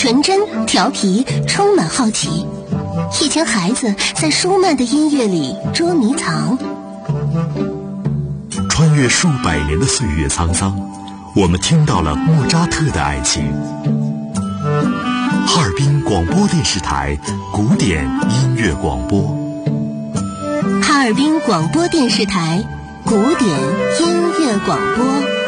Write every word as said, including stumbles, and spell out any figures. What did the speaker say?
纯真、调皮，充满好奇。一群孩子在舒曼的音乐里捉迷藏。 穿越数百年的岁月沧桑，我们听到了莫扎特的爱情。哈尔滨广播电视台古典音乐广播。 哈尔滨广播电视台古典音乐广播。